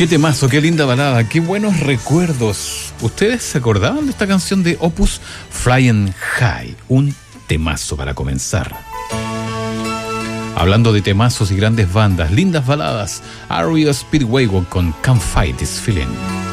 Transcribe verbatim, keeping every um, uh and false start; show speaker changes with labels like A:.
A: Qué temazo, qué linda balada, qué buenos recuerdos. ¿Ustedes se acordaban de esta canción de Opus? Flying High, un temazo para comenzar. Hablando de temazos y grandes bandas, lindas baladas, R E O Speedwagon con Can't Fight This Feeling.